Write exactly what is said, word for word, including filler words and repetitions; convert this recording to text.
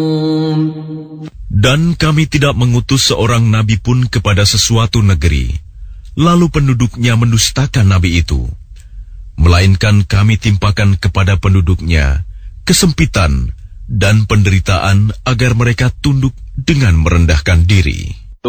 Dan kami tidak mengutus seorang nabi pun kepada sesuatu negeri, lalu penduduknya mendustakan nabi itu. Melainkan kami timpakan kepada penduduknya kesempitan dan penderitaan agar mereka tunduk dengan merendahkan diri.